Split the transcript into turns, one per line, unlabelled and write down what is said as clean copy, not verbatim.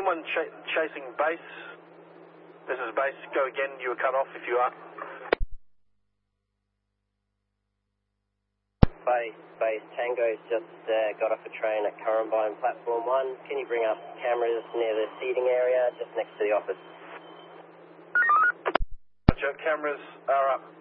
someone chasing base? This is base. Go again. You were cut off if you are.
Base Tango's just got off a train at Currumbine Platform 1. Can you bring up cameras near the seating area just next to the office?
Cameras are up.